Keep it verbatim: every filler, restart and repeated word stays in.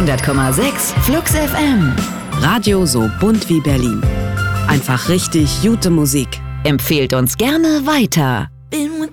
hundert Komma sechs Flux F M. Radio so bunt wie Berlin. Einfach richtig gute Musik. Empfehlt uns gerne weiter. Been with